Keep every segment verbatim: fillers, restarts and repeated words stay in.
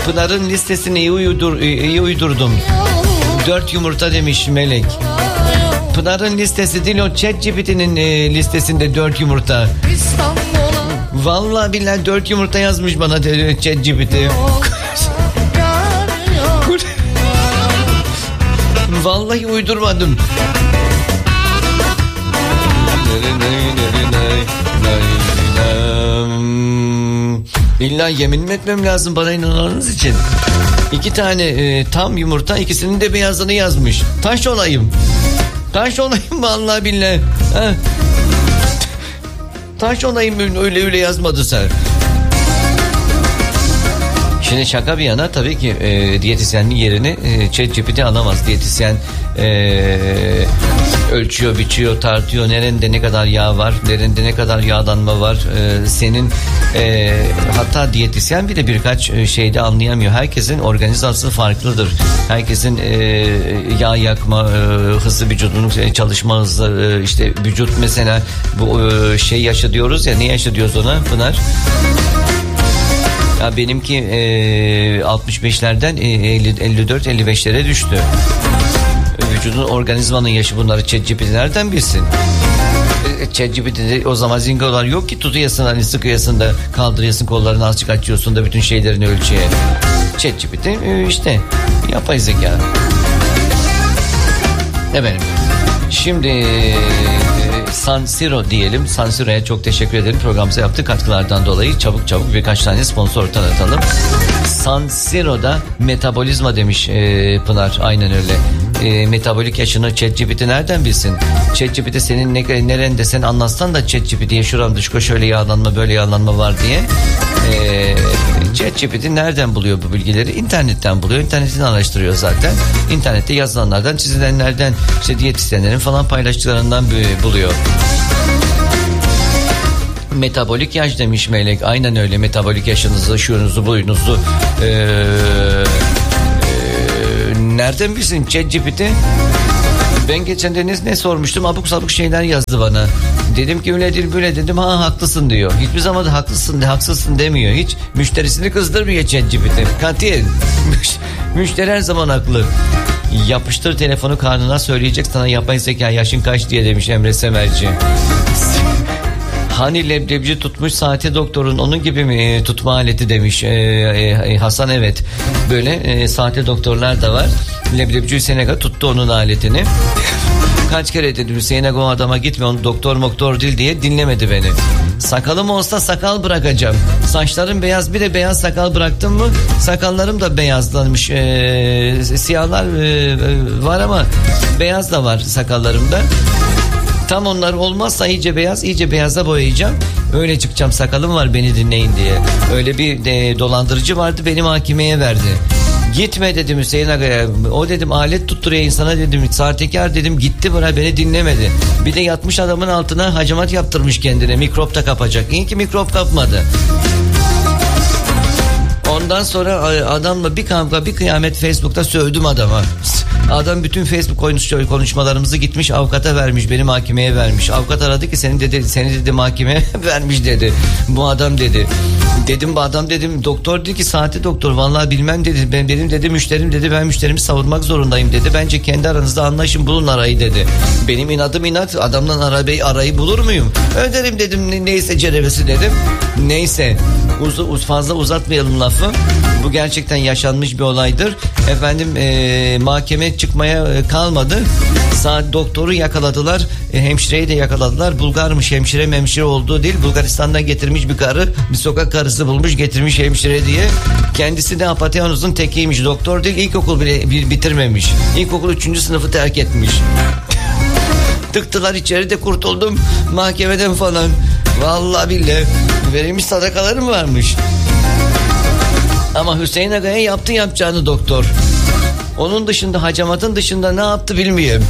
Pınar'ın listesini iyi, uydur, iyi uydurdum. Dört yumurta demiş Melek. Pınar'ın listesi değil, o ChatGPT'nin e, listesinde dört yumurta. Vallahi billahi dört yumurta yazmış bana ChatGPT. Vallahi uydurmadım. İlla yemin mi etmem lazım bana inanmanız için? İki tane e, tam yumurta, ikisinin de beyazını yazmış. Taş olayım. Taş olayım vallahi billahi. Ha. Taş olayım, öyle öyle yazmadı sen. Şimdi şaka bir yana, tabii ki e, diyetisyenliğin yerini e, ChatGPT alamaz. Diyetisyen e, ölçüyor, biçiyor, tartıyor. Nerede ne kadar yağ var, nerede ne kadar yağlanma var. E, senin e, hatta diyetisyen bile birkaç şeyde anlayamıyor. Herkesin organizasyonu farklıdır. Herkesin e, yağ yakma e, hızı, vücudunun çalışma hızı, e, işte vücut mesela bu e, şey yaşı diyoruz ya, ne yaşı diyoruz ona Pınar? Ya benimki e, altmış beşlerden e, elli dört elli beşlere düştü. Vücudun, organizmanın yaşı, bunları ChatGPT nereden bilsin? E, ChatGPT'de o zaman zingolar yok ki tutuyasın, hani sıkıyasın da kaldırıyorsun, kollarını azıcık açıyorsun da bütün şeylerini ölçüye. ChatGPT e, işte yapay zeka. Efendim. Şimdi e, San Siro diyelim. San Siro'ya çok teşekkür ederim. Programımıza yaptığı katkılardan dolayı çabuk çabuk birkaç tane sponsor tanıtalım. San Siro'da metabolizma demiş e, Pınar. Aynen öyle. E, metabolik yaşını ChatGPT nereden bilsin? ChatGPT senin ne, nerende sen anlatsan da ChatGPT'ye şuram dışko şöyle yağlanma böyle yağlanma var diye. E, ChatGPT nereden buluyor bu bilgileri? İnternetten buluyor. İnternetten araştırıyor zaten. İnternette yazılanlardan, çizilenlerden, işte diyetisyenlerin falan paylaştıklarından buluyor. Metabolik yaş demiş Melek. Aynen öyle. Metabolik yaşınızı, şuurunuzu, buyunuzu ee, ee, nereden bilsin ChatGPT? Ben geçen de ne, ne sormuştum, abuk sabuk şeyler yazdı bana. Dedim ki öyle değil böyle, dedim ha haklısın diyor. Hiçbir zaman da haklısın de haksızsın demiyor. Hiç müşterisini kızdırmıyor ChatGPT. Katiyen. Müşteri her zaman haklı. Yapıştır telefonu karnına, söyleyecek sana yapay zeka yaşın kaç diye demiş Emre Semerci. Hani leblebici tutmuş saate doktorun, onun gibi mi e, tutma aleti demiş e, e, Hasan. Evet, böyle e, saate doktorlar da var. Leblebici Hüseyin tuttu onun aletini. Kaç kere dedim Hüseyin Aga o adama gitme, onu doktor moktor değil diye, dinlemedi beni. Sakalım olsa sakal bırakacağım. Saçlarım beyaz, bir de beyaz sakal bıraktım mı sakallarım da beyazlanmış. Ee, siyahlar e, var ama beyaz da var sakallarımda. Tam onlar olmazsa iyice beyaz, iyice beyaza boyayacağım. Öyle çıkacağım, sakalım var beni dinleyin diye. Öyle bir de, dolandırıcı vardı, beni mahkemeye verdi. Gitme dedim Hüseyin Aga'ya. O dedim alet tutturuyor insana dedim. Sahtekar dedim, gitti bana, beni dinlemedi. Bir de yatmış adamın altına hacamat yaptırmış kendine. Mikrop da kapacak. İyi ki mikrop kapmadı. Ondan sonra adamla bir kavga bir kıyamet, Facebook'ta sövdüm adama. Adam bütün Facebook konuşmalarımızı gitmiş avukata vermiş, beni mahkemeye vermiş. Avukat aradı ki seni dedi, seni dedi mahkemeye vermiş dedi. Bu adam dedi. Dedim bu adam dedim, doktor dedi ki saate doktor, vallahi bilmem dedi. Ben dedim dedi müşterim dedi, ben müşterimi savunmak zorundayım dedi. Bence kendi aranızda anlaşın, bulun arayı dedi. Benim inadım inat, adamdan arayı, arayı bulur muyum? Öderim dedim, ne, neyse cerevesi dedim. Neyse uz, uz, fazla uzatmayalım lafı. Bu gerçekten yaşanmış bir olaydır. Efendim e, mahkeme çıkmaya e, kalmadı. Saat doktoru yakaladılar. E, hemşireyi de yakaladılar. Bulgarmış, hemşire hemşire olduğu değil. Bulgaristan'dan getirmiş bir karı. Bir sokak karısı bulmuş, getirmiş hemşire diye. Kendisi de Apateonuz'un tekiymiş. Doktor değil, ilkokul bile bitirmemiş. İlkokul üçüncü sınıfı terk etmiş. Tıktılar içeride, kurtuldum mahkemeden falan. Vallahi billahi verilmiş sadakalarım varmış. Ama Hüseyin Aga'ya yaptı yapacağını doktor. Onun dışında, hacamatın dışında ne yaptı bilmiyorum.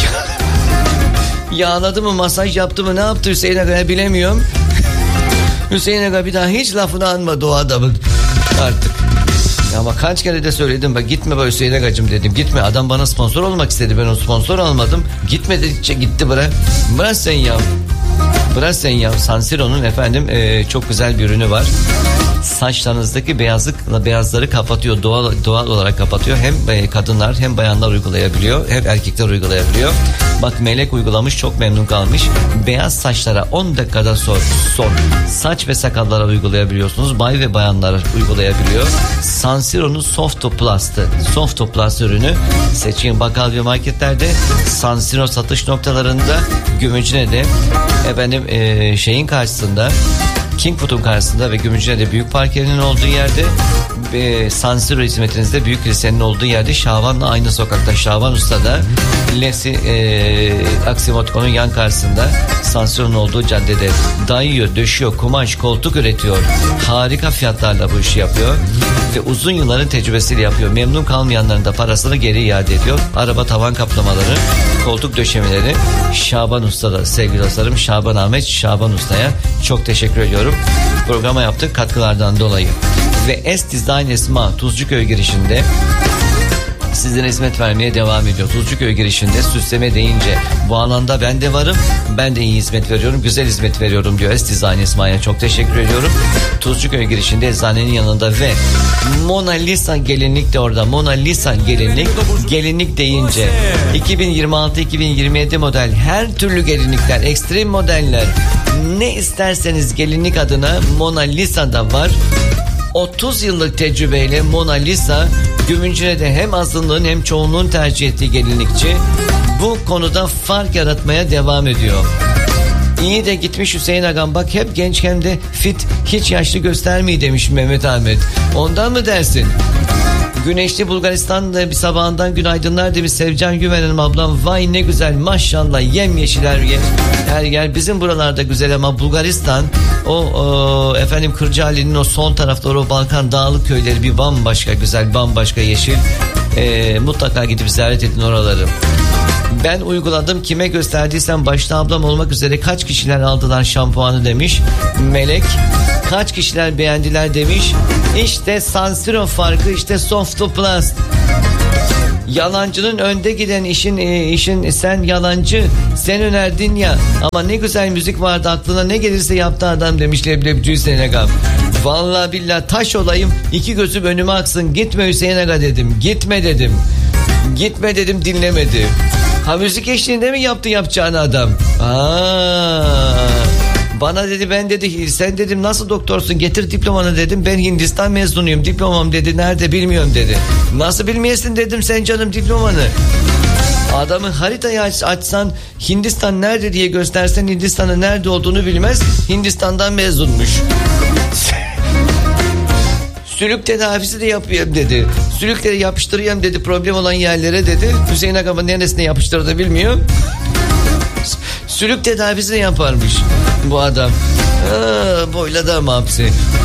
Yağladı mı, masaj yaptı mı, ne yaptı Hüseyin Aga'ya bilemiyorum. Hüseyin Aga bir daha hiç lafını anmadı o adamın artık. Ama kaç kere de söyledim, bak gitme be Hüseyin Aga'cığım dedim, gitme. Adam bana sponsor olmak istedi, ben o sponsor almadım. Gitme dedikçe gitti, bırak. Bırak sen ya. Bırak sen ya. San Siro'nun efendim e, çok güzel bir ürünü var. saçlarınızdaki beyazlık beyazları kapatıyor, doğal doğal olarak kapatıyor. Hem kadınlar hem bayanlar uygulayabiliyor, hem erkekler uygulayabiliyor. Bak Melek uygulamış, çok memnun kalmış. Beyaz saçlara on dakikada son, son saç ve sakallara uygulayabiliyorsunuz. Bay ve bayanlar uygulayabiliyor. Sansiro'nun Softoplast'ı, Softoplast ürünü seçin bakkal ve marketlerde, Sansiro satış noktalarında, Gümüşhane'de, efendim e, şeyin karşısında, King Food'un karşısında ve Gümüşhane'de Büyük Parker'in olduğu yerde, e, Sansiro hizmetinizde Büyük Kilise'nin olduğu yerde, Şaban'la aynı sokakta, Şaban Usta'da, Lesi e, Aksimotko'nun yan karşısında, Sansiro'nun olduğu caddede dayıyor, döşüyor, kumaş, koltuk üretiyor. Harika fiyatlarla bu işi yapıyor ve uzun yılların tecrübesiyle yapıyor. Memnun kalmayanların da parasını geri iade ediyor. Araba tavan kaplamaları, koltuk döşemeleri Şaban Usta'da. Sevgili dostlarım, Şaban Ahmet Şaban Usta'ya çok teşekkür ediyorum. Programa yaptık katkılardan dolayı. Ve S Design Esma Tuzcuköy girişinde sizlere hizmet vermeye devam ediyor. Tuzcuköy girişinde süsleme deyince bu alanda ben de varım, ben de iyi hizmet veriyorum, güzel hizmet veriyorum diyor S Design Esma'ya. Çok teşekkür ediyorum. Tuzcuköy girişinde eczanenin yanında ve Mona Lisa gelinlik de orada. Mona Lisa gelinlik, gelinlik deyince iki bin yirmi altı iki bin yirmi yedi model her türlü gelinlikler, ekstrem modeller, ne isterseniz gelinlik adına Mona Lisa'da var. otuz yıllık tecrübeyle Mona Lisa, Gümüşhane'de hem azınlığın hem çoğunluğun tercih ettiği gelinlikçi, bu konuda fark yaratmaya devam ediyor. İyi de gitmiş Hüseyin Agam, bak hep genç hem de fit, hiç yaşlı göstermeyi demiş Mehmet Ahmet. Ondan mı dersin? Güneşli Bulgaristan'da bir sabahından günaydınlar demiş Sevcan Güven Hanım ablam. Vay ne güzel maşallah, yemyeşil her yer, her yer. Bizim buralarda güzel ama Bulgaristan o, o efendim Kırcaali'nin o son tarafları, o Balkan dağlık köyleri bir bambaşka güzel, bambaşka yeşil. Ee, mutlaka gidip ziyaret edin oraları. Ben uyguladım, kime gösterdiysen başta ablam olmak üzere kaç kişiler aldılar şampuanı demiş Melek. Kaç kişiler beğendiler demiş. İşte Sansiro farkı, işte Softoplast. Yalancının önde giden işin e, işin sen yalancı, sen önerdin ya, ama ne güzel müzik vardı, aklına ne gelirse yaptı adam demiş Leblebci Hüseyin Aga. Vallahi billahi taş olayım, iki gözüm önüme aksın, gitme Hüseyin Aga dedim, gitme dedim, gitme dedim, dinlemedi. Ha müzik eşliğinde mi yaptı yapacağını adam? Aa, bana dedi, ben dedi, sen dedim nasıl doktorsun, getir diplomanı dedim, ben Hindistan mezunuyum, diplomam dedi, nerede bilmiyorum dedi. Nasıl bilmeyesin dedim sen canım diplomanı. Adamı haritayı aç, açsan Hindistan nerede diye göstersen Hindistan'ın nerede olduğunu bilmez, Hindistan'dan mezunmuş. Sülük tedavisi de yapıyorum dedi. Sülükleri yapıştırıyorum dedi, problem olan yerlere dedi. Hüseyin Agam'ın neresine yapıştırdı bilmiyor. Sülük tedavisi de yaparmış bu adam. Aa, boyladı ama hapsi.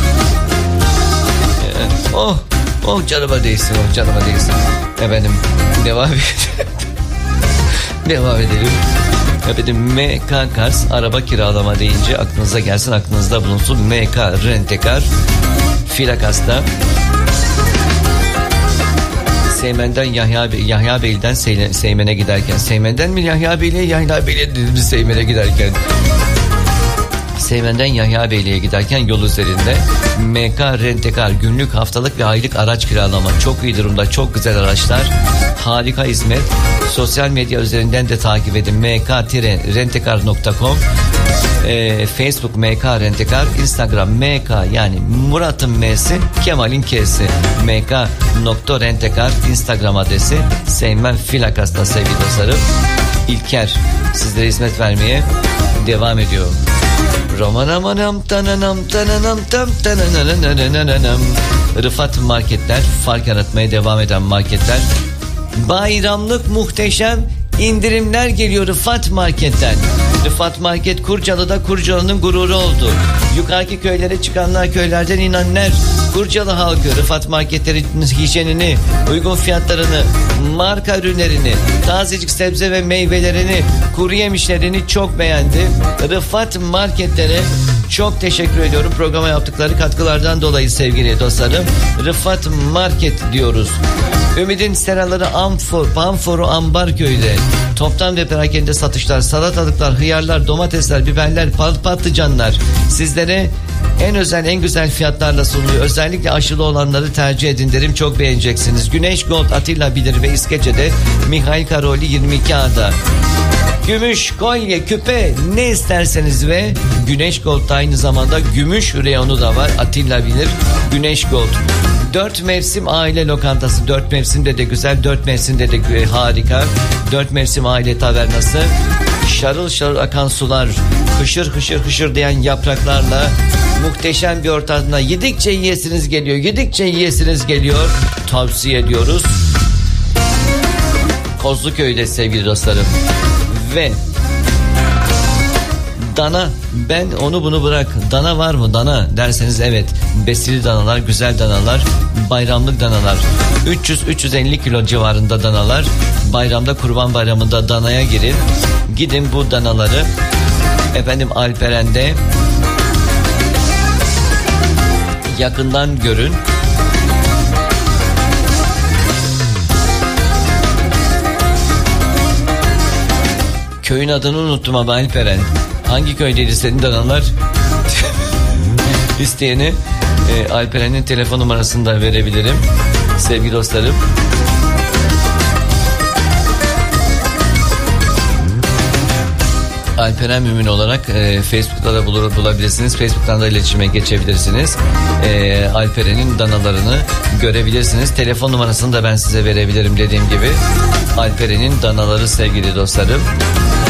Oh, oh canıma değsin, oh canıma değsin. Efendim devam edelim. Devam edelim. Efendim M K Cars araba kiralama deyince aklınıza gelsin, aklınızda bulunsun. M K Rentekar Filakas'ta Seymen'den Yahya, Bey, Yahya Bey'den Sey, Seymen'e giderken, Seymen'den mi Yahya Bey'le, Yahya Bey'le dediğimiz Seymen'e giderken, Seymen'den Yahya Beyliğe giderken yol üzerinde M K Rentekar günlük, haftalık ve aylık araç kiralama. Çok iyi durumda, çok güzel araçlar, harika hizmet. Sosyal medya üzerinden de takip edin, m k rentekar nokta com, e, Facebook M K Rentekar, Instagram M K, yani Murat'ın M'si, Kemal'in K'si, M K nokta rentekar Instagram adresi. Seymen Filakas'ta sevgili dostlarım, İlker sizlere hizmet vermeye devam ediyor. Romanam tananam tananam tam tananam. Rıfat Marketler, fark yaratmaya devam eden marketler. Bayramlık muhteşem indirimler geliyor Rıfat Market'ten. Rıfat Market Kurcalı'da, Kurcalı'nın gururu oldu. Yukarıki köylere çıkanlar, köylerden inenler, Kurcalı halkı Rıfat Marketlerin hijyenini, uygun fiyatlarını, marka ürünlerini, tazecik sebze ve meyvelerini, kuru yemişlerini çok beğendi. Rıfat Marketlere Çok teşekkür ediyorum programa yaptıkları katkılardan dolayı sevgili dostlarım. Rıfat Market diyoruz. Ümid'in seraları Amfor, Amforu Ambarköy'de. Toptan ve perakende satışlar, salatalıklar, hıyarlar, domatesler, biberler, pat- patlıcanlar sizlere en özel, en güzel fiyatlarla sunuluyor. Özellikle aşılı olanları tercih edin derim, çok beğeneceksiniz. Güneş Gold Atilla Bilir ve İskece'de Mihail Karoli yirmi iki A'da. Gümüş, kolye, küpe ne isterseniz ve Güneş Gold'da aynı zamanda gümüş reyonu da var. Atilla Bilir, Güneş Gold. Dört mevsim aile lokantası. Dört mevsimde de güzel, dört mevsimde de harika. Dört mevsim aile tavernası. Şarıl şarıl akan sular, hışır hışır hışır diyen yapraklarla muhteşem bir ortamda yedikçe yiyesiniz geliyor, yedikçe yiyesiniz geliyor. Tavsiye ediyoruz. Kozluköy'de sevgili dostlarım. Ve dana, ben onu bunu bırak, dana var mı dana derseniz evet, besili danalar, güzel danalar, bayramlık danalar, üç yüz üç yüz elli kilo civarında danalar. Bayramda, Kurban Bayramı'nda danaya girin, gidin bu danaları efendim Alperen'de yakından görün. Köyün adını unuttum ama Alperen. Hangi köydeydi senin danalar? İsteyeni e, Alperen'in telefon numarasını da verebilirim. Sevgili dostlarım. Alperen Mümin olarak e, Facebook'ta da bulur, bulabilirsiniz. Facebook'tan da iletişime geçebilirsiniz. E, Alperen'in danalarını görebilirsiniz. Telefon numarasını da ben size verebilirim dediğim gibi. Alperen'in danaları sevgili dostlarım.